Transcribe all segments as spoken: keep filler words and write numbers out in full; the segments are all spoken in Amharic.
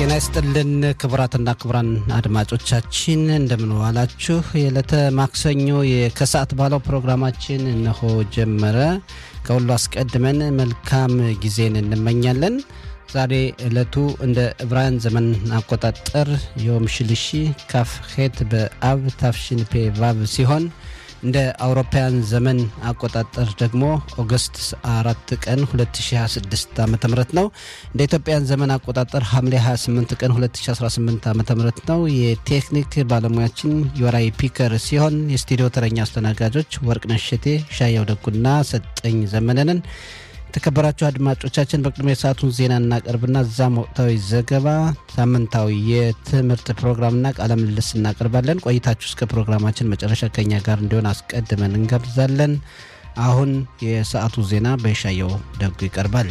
ጤና ይስጥልን ክቡራትና ክቡራን አድማጮቻችን እንደምን ዋላችሁ። የዕለተ ማክሰኞ የከሰዓት ባለው ፕሮግራማችን እነሆ ጀመረ። ከሁሉ አስቀድመን መልካም ጊዜን እንመኛለን። ዛሬ ዕለቱ እንደ ዕብራውያን ዘመን አቆጣጠር ዮም ሽልሺ ካፍ ሄት በአብ ታፍሽን ፔ ቫቭ ሲሆን እንደ አውሮፓውያን ዘመን አቆጣጠር ደግሞ ኦገስት አራት ቀን ሁለት ሺህ ሃያ ስድስት ዓመተ ምህረት ነው። እንደ ኢትዮጵያን ዘመን አቆጣጠር ሐምሌ ሃያ ስምንት ቀን ሁለት ሺህ አስራ ስምንት ዓመተ ምህረት ነው። የቴክኒክ ባለሙያችን ዮራይ ፒከር ሲሆን የስቱዲዮ ተረኛ አስተናጋጆች ወርቅነሽ እሸቴ፣ ሻያው ደጉና ሰጠኝ ዘመነንን። ተከበራችሁ አድማጮቻችን በቅድሚያ ሰዓቱን ዜና እናቀርብና እዛም ወቅታዊ ዘገባ፣ ሳምንታዊ የትምህርት ፕሮግራምና ቃለ ምልልስ እናቀርባለን። ቆይታችሁ እስከ ፕሮግራማችን መጨረሻ ከኛ ጋር እንዲሆን አስቀድመን እንጋብዛለን። አሁን የሰዓቱ ዜና በሻያው ደጉ ይቀርባል።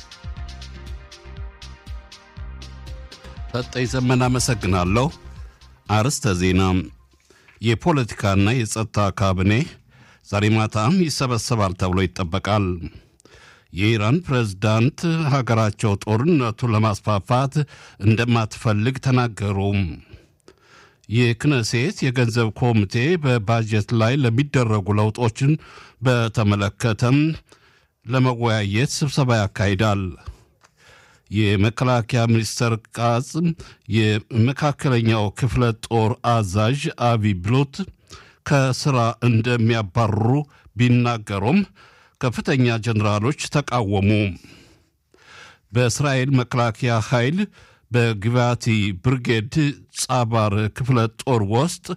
ሰጠኝ ዘመን አመሰግናለሁ። አርስተ ዜና። የፖለቲካና የጸጥታ ካቢኔ ዛሬ ማታም ይሰበሰባል ተብሎ ይጠበቃል። የኢራን ፕሬዝዳንት ሀገራቸው ጦርነቱን ለማስፋፋት እንደማትፈልግ ተናገሩ። የክነሴት የገንዘብ ኮሚቴ በባጀት ላይ ለሚደረጉ ለውጦችን በተመለከተም ለመወያየት ስብሰባ ያካሂዳል። የመከላከያ ሚኒስትር ቃጽ የመካከለኛው ክፍለ ጦር አዛዥ አቪ ብሎት ከስራ እንደሚያባርሩ ቢናገሩም ከፍተኛ ጀነራሎች ተቃወሙ። በእስራኤል መከላከያ ኃይል በግቫቲ ብርጌድ ጻባር ክፍለ ጦር ውስጥ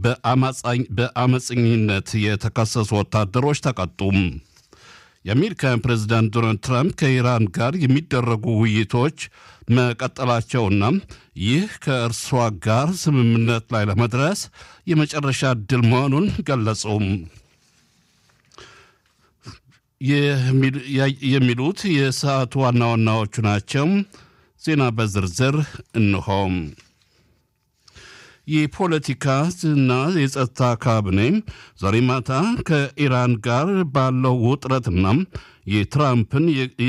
በአመፀኝነት የተከሰሱ ወታደሮች ተቀጡም። የአሜሪካን ፕሬዝዳንት ዶናልድ ትራምፕ ከኢራን ጋር የሚደረጉ ውይይቶች መቀጠላቸውና ይህ ከእርሷ ጋር ስምምነት ላይ ለመድረስ የመጨረሻ ዕድል መሆኑን ገለጹ። የሚሉት የሰዓቱ ዋና ዋናዎቹ ናቸው። ዜና በዝርዝር እንሆ። የፖለቲካና የጸጥታ ካቢኔ ዛሬ ማታ ከኢራን ጋር ባለው ውጥረትና የትራምፕን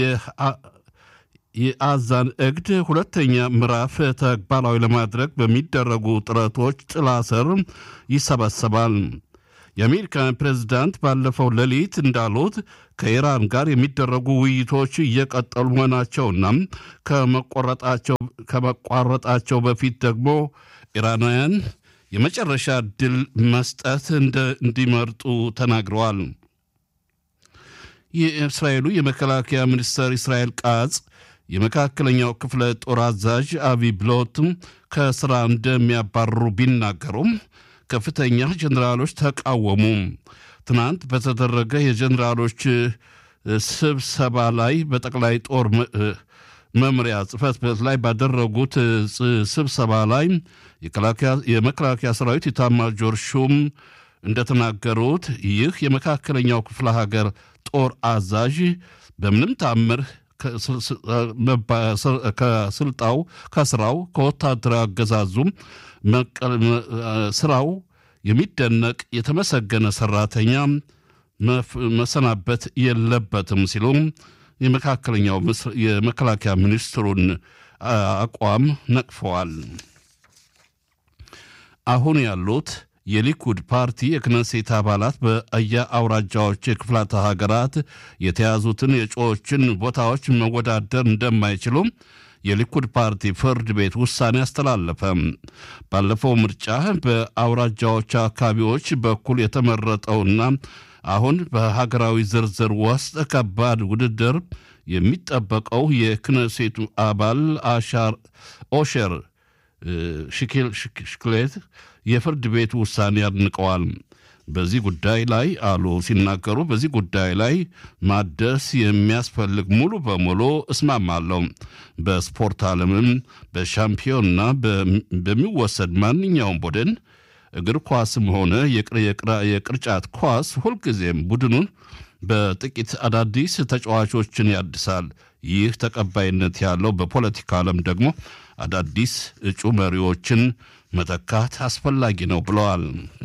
የአዛን እቅድ ሁለተኛ ምዕራፍ ተግባራዊ ለማድረግ በሚደረጉ ጥረቶች ጥላ ስር ይሰበሰባል። የአሜሪካን ፕሬዝዳንት ባለፈው ሌሊት እንዳሉት ከኢራን ጋር የሚደረጉ ውይይቶች እየቀጠሉ መሆናቸውና ከመቆረጣቸው ከመቋረጣቸው በፊት ደግሞ ኢራናውያን የመጨረሻ ዕድል መስጠት እንዲመርጡ ተናግረዋል። የእስራኤሉ የመከላከያ ሚኒስትር እስራኤል ቃጽ የመካከለኛው ክፍለ ጦር አዛዥ አቪ ብሎት ከስራ እንደሚያባርሩ ቢናገሩም ከፍተኛ ጀነራሎች ተቃወሙ። ትናንት በተደረገ የጀነራሎች ስብሰባ ላይ በጠቅላይ ጦር መምሪያ ጽሕፈት ቤት ላይ ባደረጉት ስብሰባ ላይ የመከላከያ ሰራዊት ኤታማዦር ሹም እንደተናገሩት ይህ የመካከለኛው ክፍለ ሀገር ጦር አዛዥ በምንም ታምር ከስልጣው ከስራው ከወታደራዊ አገዛዙም ስራው የሚደነቅ የተመሰገነ ሰራተኛ መሰናበት የለበትም ሲሉ የመካከለኛው የመከላከያ ሚኒስትሩን አቋም ነቅፈዋል። አሁን ያሉት የሊኩድ ፓርቲ የክነሴት አባላት በየአውራጃዎች የክፍላተ ሀገራት የተያዙትን የእጩዎችን ቦታዎች መወዳደር እንደማይችሉ የሊኩድ ፓርቲ ፍርድ ቤት ውሳኔ አስተላለፈ። ባለፈው ምርጫ በአውራጃዎች አካባቢዎች በኩል የተመረጠውና አሁን በሀገራዊ ዝርዝር ውስጥ ከባድ ውድድር የሚጠበቀው የክነሴቱ አባል አሻር ኦሸር ሽክሌት የፍርድ ቤት ውሳኔ ያድንቀዋል። በዚህ ጉዳይ ላይ አሉ ሲናገሩ በዚህ ጉዳይ ላይ ማደስ የሚያስፈልግ ሙሉ በሙሉ እስማማለሁ። በስፖርት ዓለምም በሻምፒዮንና በሚወሰድ ማንኛውም ቡድን እግር ኳስም ሆነ የቅርጫት ኳስ ሁልጊዜም ቡድኑን በጥቂት አዳዲስ ተጫዋቾችን ያድሳል። ይህ ተቀባይነት ያለው በፖለቲካ ዓለም ደግሞ አዳዲስ እጩ መሪዎችን መተካት አስፈላጊ ነው ብለዋል።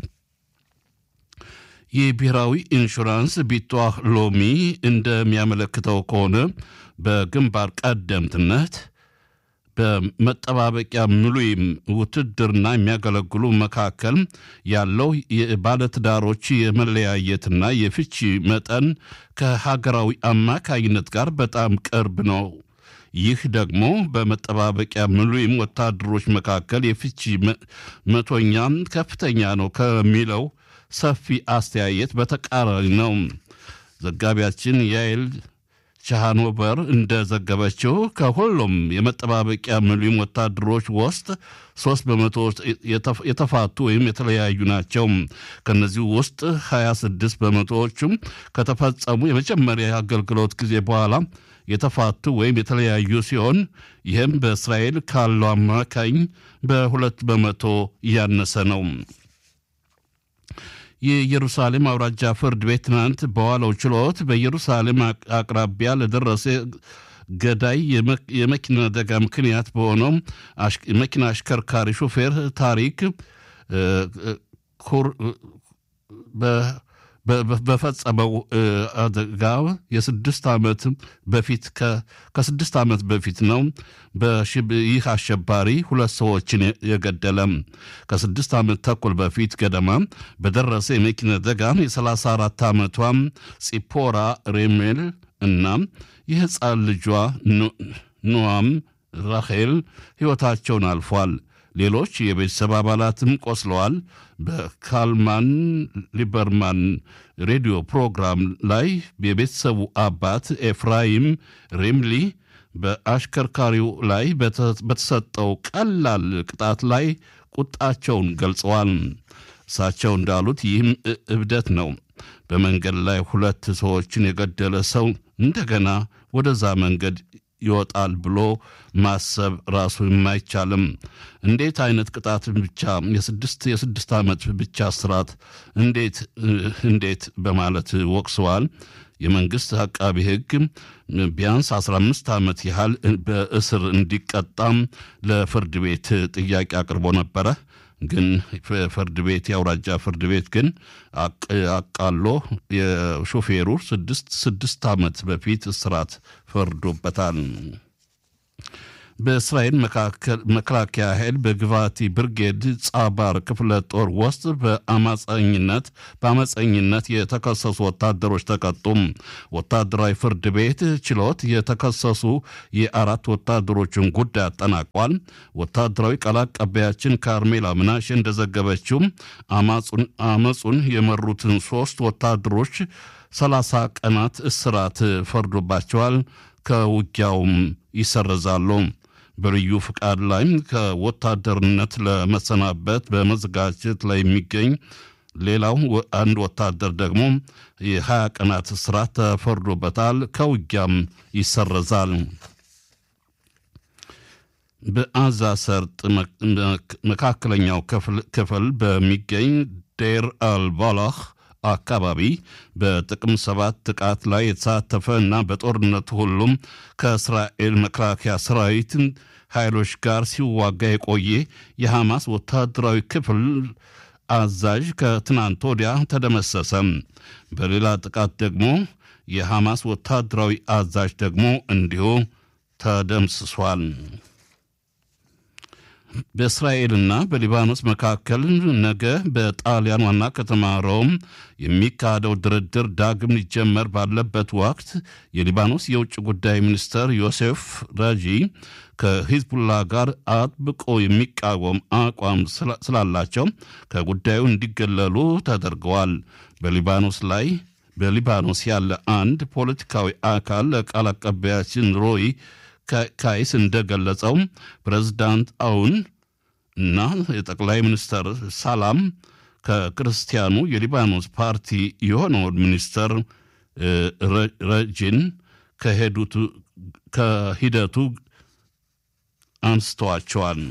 የብሔራዊ ኢንሹራንስ ቢቷህ ሎሚ እንደሚያመለክተው ከሆነ በግንባር ቀደምትነት በመጠባበቂያ ሙሉም ውትድርና የሚያገለግሉ መካከል ያለው የባለትዳሮች የመለያየትና የፍቺ መጠን ከሀገራዊ አማካይነት ጋር በጣም ቅርብ ነው። ይህ ደግሞ በመጠባበቂያ ሙሉም ወታደሮች መካከል የፍቺ መቶኛ ከፍተኛ ነው ከሚለው ሰፊ አስተያየት በተቃራኒ ነው። ዘጋቢያችን ያይል ቻሃኖበር እንደዘገበችው ከሁሉም የመጠባበቂያ ሙሉም ወታደሮች ውስጥ ሶስት በመቶ የተፋቱ ወይም የተለያዩ ናቸው። ከነዚህ ውስጥ ሃያ ስድስት በመቶዎቹም ከተፈጸሙ የመጀመሪያ አገልግሎት ጊዜ በኋላ የተፋቱ ወይም የተለያዩ ሲሆን ይህም በእስራኤል ካለው አማካኝ በሁለት በመቶ ያነሰ ነው። የኢየሩሳሌም አውራጃ ፍርድ ቤት ትናንት በዋለው ችሎት በኢየሩሳሌም አቅራቢያ ለደረሰ ገዳይ የመኪና አደጋ ምክንያት በሆነው መኪና አሽከርካሪ ሾፌር ታሪክ በፈጸመው አደጋ የስድስት ዓመት በፊት ከስድስት ዓመት በፊት ነው በይህ አሸባሪ ሁለት ሰዎችን የገደለም። ከስድስት ዓመት ተኩል በፊት ገደማ በደረሰ የመኪና አደጋ የሰላሳ አራት ዓመቷ ፂፖራ ሬሜል እና የሕፃን ልጇ ኖአም ራሄል ሕይወታቸውን አልፏል። ሌሎች የቤተሰብ አባላትም ቆስለዋል። በካልማን ሊበርማን ሬዲዮ ፕሮግራም ላይ የቤተሰቡ አባት ኤፍራይም ሬምሊ በአሽከርካሪው ላይ በተሰጠው ቀላል ቅጣት ላይ ቁጣቸውን ገልጸዋል። እሳቸው እንዳሉት ይህም እብደት ነው። በመንገድ ላይ ሁለት ሰዎችን የገደለ ሰው እንደገና ወደዛ መንገድ ይወጣል ብሎ ማሰብ ራሱ የማይቻልም። እንዴት አይነት ቅጣት ብቻ የስድስት የስድስት ዓመት ብቻ እስራት እንዴት እንዴት በማለት ወቅሰዋል። የመንግስት አቃቢ ሕግ ቢያንስ አስራ አምስት ዓመት ያህል በእስር እንዲቀጣም ለፍርድ ቤት ጥያቄ አቅርቦ ነበረ። ግን ፍርድ ቤት የአውራጃ ፍርድ ቤት ግን አቃሎ የሾፌሩ ስድስት ስድስት ዓመት በፊት እስራት ፈርዶበታል። በእስራኤል መከላከያ ኃይል በግቫቲ ብርጌድ ጻባር ክፍለ ጦር ውስጥ በአማፀኝነት በአማፀኝነት የተከሰሱ ወታደሮች ተቀጡም። ወታደራዊ ፍርድ ቤት ችሎት የተከሰሱ የአራት ወታደሮችን ጉዳይ አጠናቋል። ወታደራዊ ቃል አቀባያችን ካርሜላ ምናሽ እንደዘገበችው አመፁን የመሩትን ሶስት ወታደሮች ሰላሳ ቀናት እስራት ፈርዶባቸዋል። ከውጊያውም ይሰረዛሉ። በልዩ ፍቃድ ላይ ከወታደርነት ለመሰናበት በመዘጋጀት ላይ የሚገኝ ሌላው አንድ ወታደር ደግሞ የሀያ ቀናት እስራት ተፈርዶበታል። ከውጊያም ይሰረዛል። በአዛ ሰርጥ መካከለኛው ክፍል በሚገኝ ዴር አልባላህ አካባቢ በጥቅም ሰባት ጥቃት ላይ የተሳተፈ እና በጦርነቱ ሁሉም ከእስራኤል መከላከያ ሰራዊት ኃይሎች ጋር ሲዋጋ የቆየ የሐማስ ወታደራዊ ክፍል አዛዥ ከትናንት ወዲያ ተደመሰሰ። በሌላ ጥቃት ደግሞ የሐማስ ወታደራዊ አዛዥ ደግሞ እንዲሁ ተደምስሷል። በእስራኤልና በሊባኖስ መካከል ነገ በጣሊያን ዋና ከተማ ሮም የሚካሄደው ድርድር ዳግም ሊጀመር ባለበት ወቅት የሊባኖስ የውጭ ጉዳይ ሚኒስትር ዮሴፍ ራጂ ከሂዝቡላ ጋር አጥብቆ የሚቃወም አቋም ስላላቸው ከጉዳዩ እንዲገለሉ ተደርገዋል። በሊባኖስ ላይ በሊባኖስ ያለ አንድ ፖለቲካዊ አካል ቃል አቀባያችን ሮይ ካይስ እንደገለጸው ፕሬዝዳንት አውን እና የጠቅላይ ሚኒስትር ሳላም ከክርስቲያኑ የሊባኖስ ፓርቲ የሆነው ሚኒስትር ረጂን ከሄዱት ከሂደቱ አንስተዋቸዋል።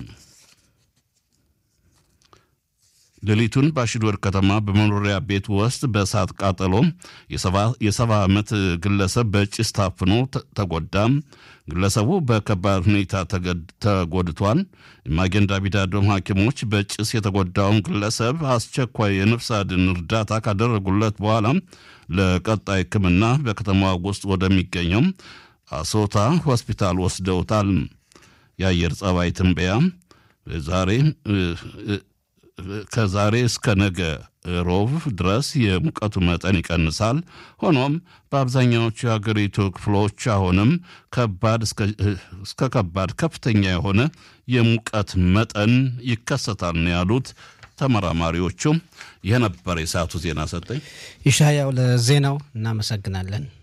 ሌሊቱን በአሽዶር ከተማ በመኖሪያ ቤት ውስጥ በእሳት ቃጠሎ የሰባ ዓመት ግለሰብ በጭስ ታፍኖ ተጎዳ። ግለሰቡ በከባድ ሁኔታ ተጎድቷል። ማጌን ዳቪድ አዶም ሐኪሞች በጭስ የተጎዳውን ግለሰብ አስቸኳይ የነፍስ አድን እርዳታ ካደረጉለት በኋላ ለቀጣይ ሕክምና በከተማዋ ውስጥ ወደሚገኘው አሶታ ሆስፒታል ወስደውታል። የአየር ጸባይ ትንበያ ዛሬ ከዛሬ እስከ ነገ ሮብ ድረስ የሙቀቱ መጠን ይቀንሳል። ሆኖም በአብዛኛዎቹ የሀገሪቱ ክፍሎች አሁንም ከባድ እስከ ከባድ ከፍተኛ የሆነ የሙቀት መጠን ይከሰታል ነው ያሉት ተመራማሪዎቹ። የነበረ የሰዓቱ ዜና ሰጠኝ። ይሻያው ለዜናው እናመሰግናለን።